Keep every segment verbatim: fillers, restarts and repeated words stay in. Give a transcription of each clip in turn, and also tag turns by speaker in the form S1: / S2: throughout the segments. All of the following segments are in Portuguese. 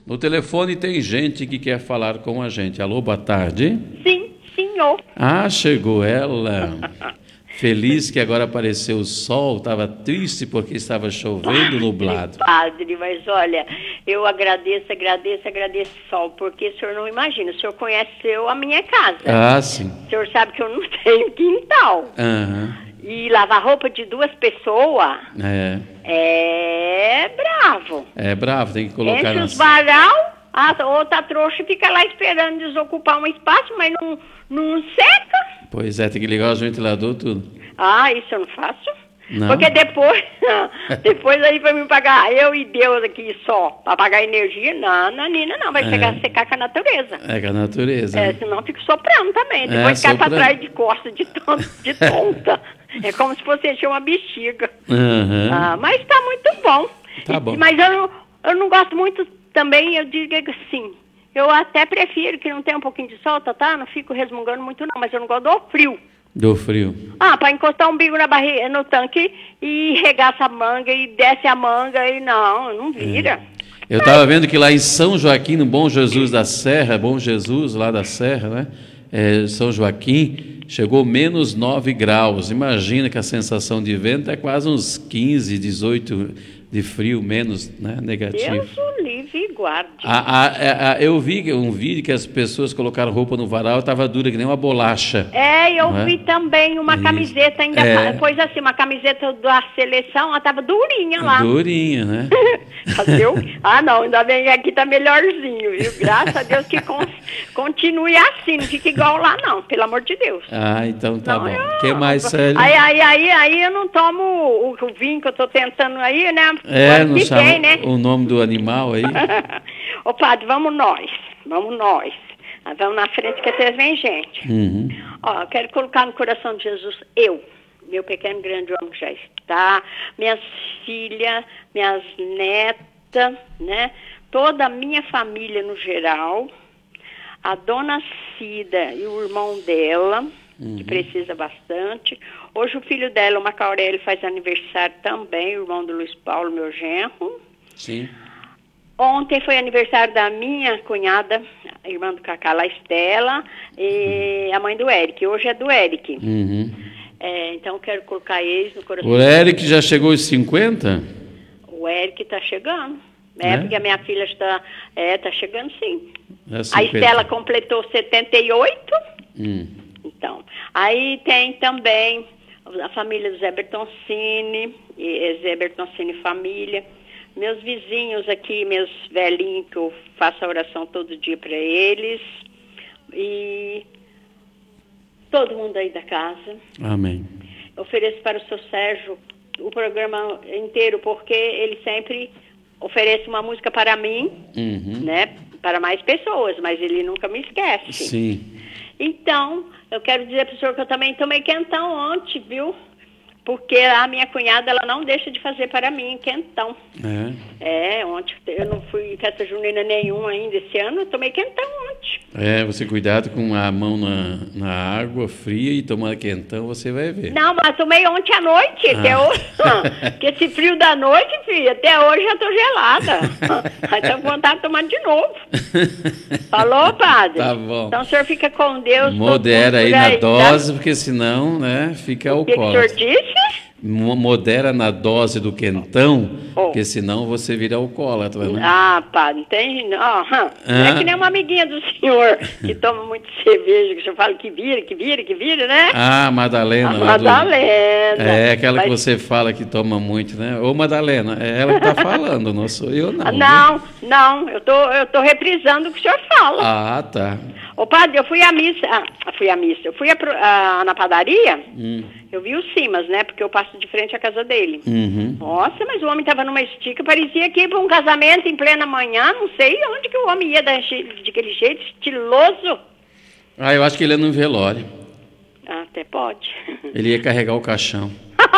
S1: No telefone tem gente que quer falar com a gente. Alô, boa tarde.
S2: Sim, senhor.
S1: Ah, chegou ela. Feliz que agora apareceu o sol, estava triste porque estava chovendo, nublado.
S2: Padre, mas olha, eu agradeço, agradeço, agradeço o sol, porque o senhor não imagina, o senhor conheceu a minha casa.
S1: Ah, sim.
S2: O senhor sabe que eu não tenho quintal.
S1: Aham.
S2: E lavar roupa de duas pessoas
S1: É.
S2: é bravo.
S1: É bravo, tem que colocar
S2: Enche os
S1: nas...
S2: varal, a outra trouxa fica lá esperando desocupar um espaço, mas não, não seca.
S1: Pois é, tem que ligar os ventiladores, tudo.
S2: Ah, isso eu não faço.
S1: Não?
S2: Porque depois, depois aí vai me pagar, eu e Deus aqui só, para pagar energia, não, Nanina, não, vai
S1: É.
S2: chegar a secar com a natureza.
S1: É com a natureza.
S2: É,
S1: né?
S2: senão eu fico soprando também,
S1: É,
S2: depois cai para
S1: soprando.
S2: trás de costa, de, ton- de tonta. É como se fosse encher uma bexiga.
S1: Aham.
S2: Ah, mas tá muito bom.
S1: Tá
S2: E-
S1: bom.
S2: Mas eu não, eu não gosto muito também, eu digo que sim. Eu até prefiro que não tenha um pouquinho de sol, tá, tá? Não fico resmungando muito não, mas eu não gosto do frio.
S1: Do frio.
S2: Ah, para encostar o umbigo na barriga, no tanque e regaça a manga e desce a manga e não, não vira.
S1: Eu estava vendo que lá em São Joaquim, no Bom Jesus da Serra, Bom Jesus lá da Serra, né? É, São Joaquim, chegou menos nove graus. Imagina que a sensação de vento é quase uns quinze, dezoito de frio, menos, né? Negativo.
S2: Deus o livre e guarde.
S1: A, a, a, eu vi um vídeo que as pessoas colocaram roupa no varal, estava dura que nem uma bolacha.
S2: É, eu
S1: Não é?
S2: vi também uma
S1: Isso.
S2: camiseta ainda,
S1: É.
S2: pois assim, uma camiseta da seleção, ela tava durinha lá.
S1: Durinha, né?
S2: Fazer o- Ah, não, ainda bem que aqui tá melhorzinho, viu? Graças a Deus que con- continue assim, não fique igual lá não, pelo amor de Deus.
S1: Ah, então tá
S2: Não,
S1: bom.
S2: eu-
S1: O que mais, Célio?
S2: Aí, aí, aí, aí eu não tomo o, o vinho que eu tô tentando aí, né?
S1: É,
S2: Ano
S1: não
S2: que
S1: sabe
S2: vem, né?
S1: o nome do animal aí?
S2: Ô padre, vamos nós, vamos nós. Nós vamos na frente que até vem gente.
S1: Uhum.
S2: Ó, eu quero colocar no coração de Jesus, eu, meu pequeno grande homem que já está, minhas filhas, minhas netas, né? Toda a minha família no geral, a dona Cida e o irmão dela, que precisa bastante. Hoje o filho dela, o Macaurélio, faz aniversário também, o irmão do Luiz Paulo, meu genro.
S1: Sim.
S2: Ontem foi aniversário da minha cunhada, a irmã do Cacá, a Estela, e a mãe do Eric. Hoje é do Eric.
S1: Uhum.
S2: É, então eu quero colocar eles no coração.
S1: O Eric já chegou aos cinquenta?
S2: O Eric está chegando. É,
S1: É?
S2: porque a minha filha está, é, tá chegando sim.
S1: É
S2: A
S1: cinquenta.
S2: Estela completou setenta e oito.
S1: Hum.
S2: Então, aí tem também a família do Zé Bertoncini, e Zé Bertoncini família. Meus vizinhos aqui, meus velhinhos, que eu faço a oração todo dia para eles. E todo mundo aí da casa.
S1: Amém.
S2: Eu ofereço para o seu Sérgio o programa inteiro, porque ele sempre oferece uma música para mim,
S1: Uhum.
S2: né? Para mais pessoas, mas ele nunca me esquece.
S1: Sim.
S2: Então, eu quero dizer para o senhor que eu também tomei quentão ontem, viu? Porque a minha cunhada, ela não deixa de fazer para mim quentão.
S1: É.
S2: É, ontem eu não fui em festa junina nenhuma ainda esse ano, eu tomei quentão ontem.
S1: É, você cuidado com a mão na, na água fria e tomar quentão, você vai ver.
S2: Não, mas tomei ontem à noite,
S1: Ah.
S2: até hoje. Porque esse frio da noite, filha, até hoje já tô gelada. Aí tô com vontade de tomar de novo. Falou, padre?
S1: Tá bom.
S2: Então o senhor fica com Deus.
S1: Modera
S2: todo
S1: aí
S2: mundo
S1: na
S2: por tá?
S1: dose, porque senão, né, fica
S2: O que, que o senhor
S1: alcoólatra.
S2: disse?
S1: Mo- Modera na dose do quentão,
S2: Oh.
S1: porque senão você vira alcoólatra, né?
S2: Ah, pá, não tem. Não, aham. Não
S1: Ah.
S2: é que nem uma amiguinha do senhor que toma muito cerveja, que o senhor fala que vira, que vira, que vira, né?
S1: Ah, Madalena.
S2: A
S1: lá do-
S2: Madalena.
S1: É, aquela que
S2: Mas-
S1: você fala que toma muito, né? Ô, Madalena, é ela que tá falando, não sou eu, não.
S2: Ah,
S1: viu?
S2: Não, não, eu tô, eu tô reprisando o que o senhor fala.
S1: Ah, tá.
S2: Ô, padre, eu fui à missa, ah, fui à missa, eu fui a, pro- a- na padaria,
S1: Hum.
S2: eu vi o Simas, né, porque eu passo de frente à casa dele.
S1: Uhum.
S2: Nossa, mas o homem tava numa estica, parecia que ia para um casamento em plena manhã, não sei onde que o homem ia daquele daquele jeito, estiloso.
S1: Ah, eu acho que ele é no velório.
S2: Ah, até pode.
S1: Ele ia carregar o caixão.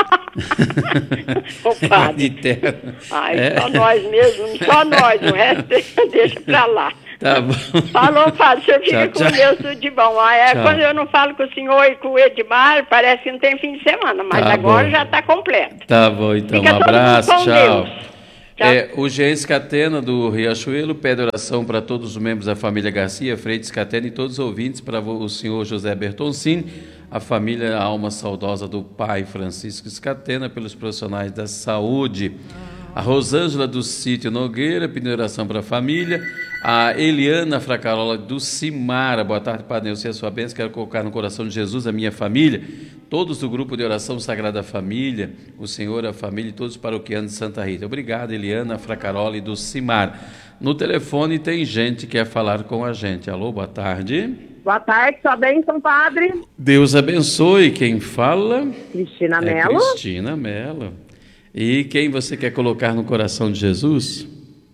S2: Ô, padre.
S1: De terra.
S2: Ai,
S1: É.
S2: só nós mesmo, só nós, o resto deixa pra lá.
S1: Tá bom.
S2: Falou, padre, o senhor fica
S1: Tchau,
S2: com
S1: tchau.
S2: Deus, tudo de bom. Ah, é,
S1: Tchau.
S2: quando eu não falo com o senhor e com o Edmar, parece que não tem fim de semana, mas
S1: Tá
S2: agora
S1: bom.
S2: já está completo.
S1: Tá bom, então.
S2: Fica
S1: Um
S2: todo mundo
S1: abraço,
S2: com
S1: tchau.
S2: Deus. Tchau.
S1: É, o Jean Scatena, do Riachuelo, pede oração para todos os membros da família Garcia, Freire Scatena e todos os ouvintes, para o senhor José Bertoncini, a família, a alma saudosa do pai Francisco Scatena, pelos profissionais da saúde. A Rosângela do Sítio Nogueira, pedindo oração para a família. A Eliana Fracarola do Cimara, boa tarde, Padre Neuci, a sua bênção, quero colocar no coração de Jesus a minha família, todos do grupo de oração Sagrada Família, o Senhor, a família e todos os paroquianos de Santa Rita. Obrigado, Eliana Fracarola do Cimara. No telefone tem gente que quer falar com a gente. Alô, boa tarde.
S3: Boa tarde, sua bênção, padre.
S1: Deus abençoe. Quem fala?
S3: Cristina
S1: é
S3: Mello.
S1: Cristina Mello. E quem você quer colocar no coração de Jesus?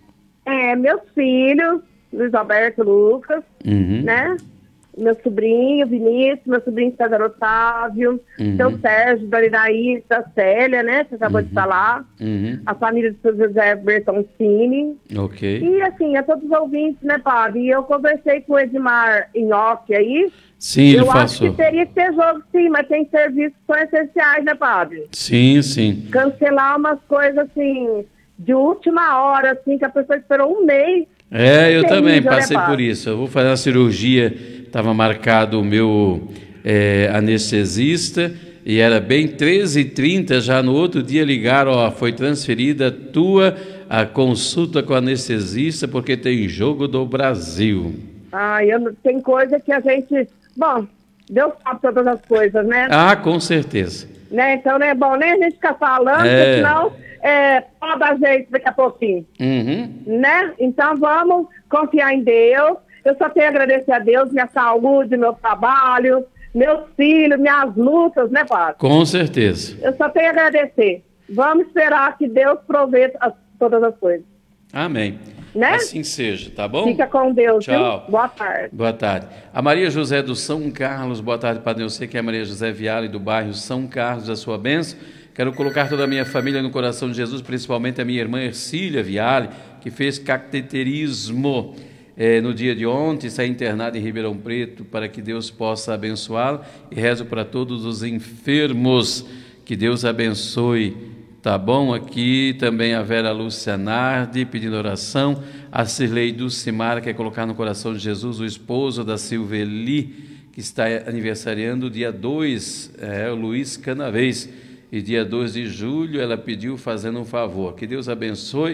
S3: É, meus filhos, Luiz Alberto, Lucas,
S1: Uhum.
S3: né? Meu sobrinho, Vinícius, meu sobrinho César Otávio,
S1: Uhum.
S3: seu Sérgio, da Iraí, da Célia, né? Você acabou de falar.
S1: Uhum.
S3: A família de seu José Bertoncini.
S1: Ok.
S3: E assim, a todos os ouvintes, né, padre? E eu conversei com o Edmar em off aí.
S1: Sim, ele
S3: eu acho
S1: passou.
S3: que teria que ter jogo, sim, mas tem serviços que são essenciais, né, padre?
S1: Sim, sim.
S3: Cancelar umas coisas assim, de última hora, assim, que a pessoa esperou um mês.
S1: É, eu
S3: Terrível,
S1: também
S3: né,
S1: passei
S3: padre?
S1: por isso. Eu vou fazer uma cirurgia, estava marcado o meu é, anestesista, e era bem treze e trinta, já no outro dia ligaram, ó, foi transferida a tua a consulta com o anestesista, porque tem jogo do Brasil.
S3: Ah, eu, não- tem coisa que a gente... Bom, Deus sabe todas as coisas, né?
S1: Ah, com certeza.
S3: né? Então não é bom nem a gente ficar falando,
S1: É.
S3: porque senão é, pode dar jeito daqui a pouquinho.
S1: Uhum.
S3: Né? Então vamos confiar em Deus. Eu só tenho a agradecer a Deus, minha saúde, meu trabalho, meus filhos, minhas lutas, né, padre?
S1: Com certeza.
S3: Eu só tenho a agradecer. Vamos esperar que Deus provê as- todas as coisas.
S1: Amém.
S3: Né?
S1: Assim seja, tá bom?
S3: Fica com Deus.
S1: Tchau.
S3: Viu? Boa tarde.
S1: Boa tarde. A Maria José do São Carlos, boa tarde, Padre Neuci, que é a Maria José Viale do bairro São Carlos, a sua bênção. Quero colocar toda a minha família no coração de Jesus, principalmente a minha irmã Ercília Viale, que fez cateterismo eh, no dia de ontem, está internada em Ribeirão Preto, para que Deus possa abençoá-la, e rezo para todos os enfermos, que Deus abençoe. Tá bom? Aqui também a Vera Lúcia Nardi pedindo oração. A Cirlei Dulcimara quer colocar no coração de Jesus o esposo da Silveli, que está aniversariando dia dois, é o Luiz Canavês. E dia dois de julho ela pediu fazendo um favor. Que Deus abençoe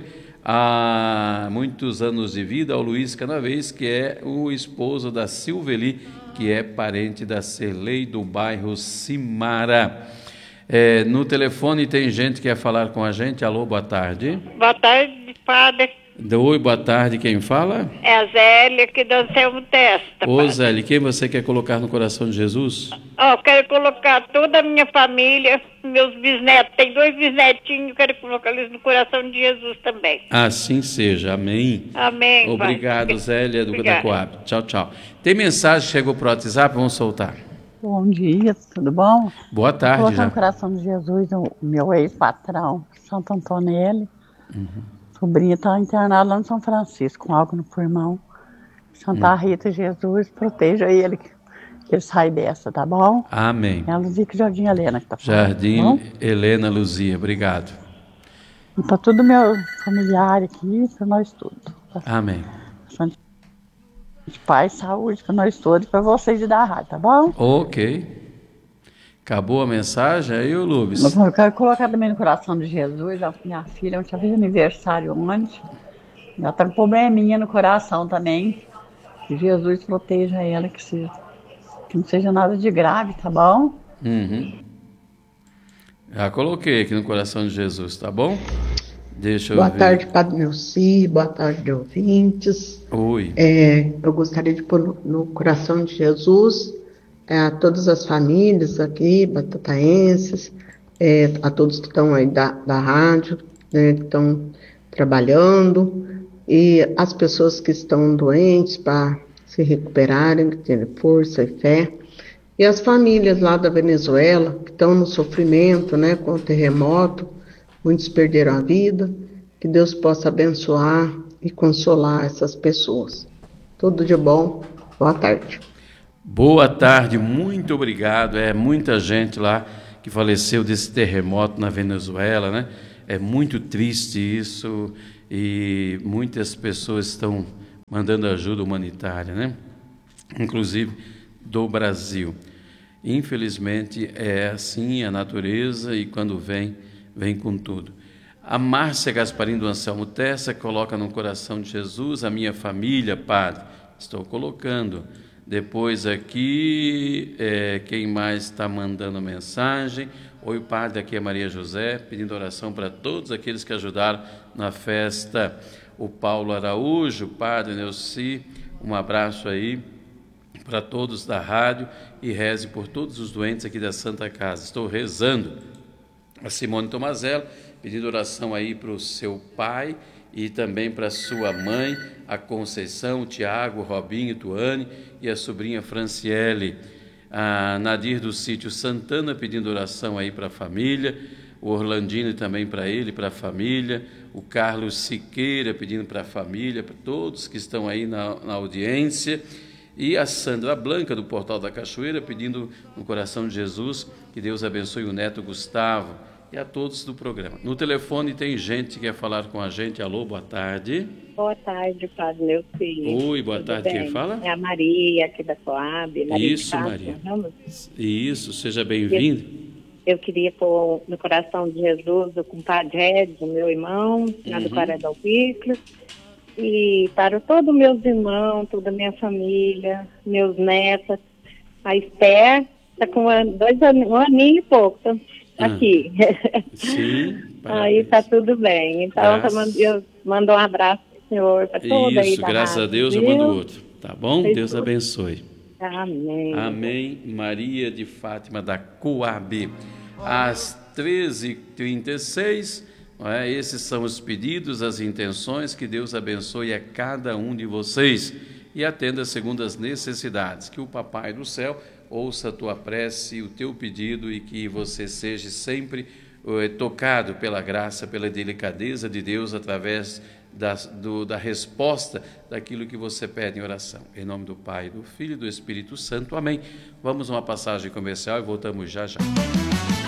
S1: há muitos anos de vida ao Luiz Canavês, que é o esposo da Silveli, que é parente da Cirlei do bairro Cimara. É, no telefone tem gente que quer falar com a gente. Alô, boa tarde.
S2: Boa tarde, padre.
S1: Oi, boa tarde, quem fala?
S2: É a Zélia aqui do Anselmo Testa.
S1: Ô
S2: padre.
S1: Zé, quem você quer colocar no coração de Jesus?
S2: Ó, quero colocar toda a minha família, meus bisnetos, tem dois bisnetinhos, quero colocar eles no coração de Jesus também.
S1: Assim seja, amém.
S2: Amém. pai.
S1: Obrigado, Zélia do da
S2: Obrigada.
S1: Coab. Tchau, tchau. Tem mensagem que chegou para o WhatsApp, vamos soltar.
S4: Bom dia, tudo bom?
S1: Boa tarde
S4: Colocar
S1: já.
S4: no coração de Jesus o meu ex-patrão, Santo Antonelli.
S1: Uhum.
S4: Sobrinha está internada lá no São Francisco, com algo no pulmão. Santa
S1: Uhum.
S4: Rita, Jesus, proteja ele, que que ele sai dessa, tá bom?
S1: Amém.
S4: É a Luzica Jardim Helena que tá falando.
S1: Jardim
S4: tá bom?
S1: Helena Luzia, obrigado.
S4: E pra tudo meu familiar aqui, pra nós tudo. Pra
S1: Amém.
S4: de paz, saúde, pra nós todos, pra vocês e da rádio, tá bom?
S1: Ok. Acabou a mensagem aí, ô Lubes?
S4: Mas eu quero colocar também no coração de Jesus, a minha filha, ontem fez aniversário ontem. Ela tá com probleminha no coração também. Que Jesus proteja ela, que, se, que não seja nada de grave, tá bom?
S1: Uhum. Já coloquei aqui no coração de Jesus, tá bom? Deixa eu
S5: Boa
S1: ver.
S5: tarde, Padre Neuci, boa tarde, ouvintes.
S1: Oi.
S5: É, eu gostaria de pôr no, no coração de Jesus é, a todas as famílias aqui, batataenses, é, a todos que estão aí da, da rádio, né, que estão trabalhando, e as pessoas que estão doentes para se recuperarem, que tenham força e fé, e as famílias lá da Venezuela, que estão no sofrimento, né, com o terremoto. Muitos perderam a vida, que Deus possa abençoar e consolar essas pessoas. Tudo de bom, boa tarde.
S1: Boa tarde, muito obrigado. É muita gente lá que faleceu desse terremoto na Venezuela, né? É muito triste isso e muitas pessoas estão mandando ajuda humanitária, né? Inclusive do Brasil. Infelizmente é assim a natureza e quando vem, vem com tudo. A Márcia Gasparim do Anselmo Tessa coloca no coração de Jesus a minha família, Padre. Estou colocando. Depois aqui, é, quem mais está mandando mensagem? Oi, Padre, aqui é Maria José, pedindo oração para todos aqueles que ajudaram na festa. O Paulo Araújo, Padre Neuci, um abraço aí para todos da rádio e reze por todos os doentes aqui da Santa Casa. Estou rezando. A Simone Tomazello, pedindo oração aí para o seu pai e também para sua mãe, a Conceição, o Tiago, o Robinho, Tuane e a sobrinha Franciele. A Nadir do Sítio Santana, pedindo oração aí para a família. O Orlandino também para ele, para a família. O Carlos Siqueira, pedindo para a família, para todos que estão aí na, na audiência. E a Sandra Blanca, do Portal da Cachoeira, pedindo no coração de Jesus que Deus abençoe o neto Gustavo e a todos do programa. No telefone tem gente que quer falar com a gente. Alô, boa tarde.
S6: Boa tarde, Padre Neuci.
S1: Oi, boa
S6: Tudo
S1: tarde.
S6: bem?
S1: Quem fala?
S6: É a Maria, aqui da Coab. Maria
S1: Isso,
S6: Castro,
S1: Maria.
S6: Vamos?
S1: Isso, seja bem-vindo.
S6: Eu queria pôr no coração de Jesus o compadre Edson, meu irmão, lá do
S1: Uhum.
S6: Quaredal Picles. E para todos meus irmãos, toda a minha família, meus netos. A Esther está com um, dois anos, um aninho e pouco, tá aqui.
S1: Sim,
S6: Aí
S1: parabéns.
S6: tá tudo bem. Então
S1: Graças.
S6: eu mando- eu mando um abraço pro senhor, para toda aí
S1: Isso,
S6: da
S1: graças a
S6: rádio,
S1: Deus eu
S6: viu?
S1: mando outro. Tá bom?
S6: Fez
S1: Deus
S6: tudo.
S1: abençoe.
S6: Amém.
S1: Amém. Maria de Fátima da Coab. Às treze e trinta e seis, não é? Esses são os pedidos, as intenções. Que Deus abençoe a cada um de vocês e atenda segundo as necessidades. Que o Papai do Céu ouça a tua prece, o teu pedido e que você seja sempre eh, tocado pela graça, pela delicadeza de Deus através da, do, da resposta daquilo que você pede em oração. Em nome do Pai, do Filho e do Espírito Santo. Amém. Vamos a uma passagem comercial e voltamos já já.